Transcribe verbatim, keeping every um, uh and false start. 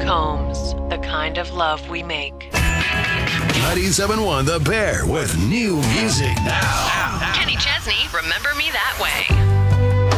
Combs, the kind of love we make. ninety-seven point one The Bear with new music now. Kenny Chesney, Remember Me That Way.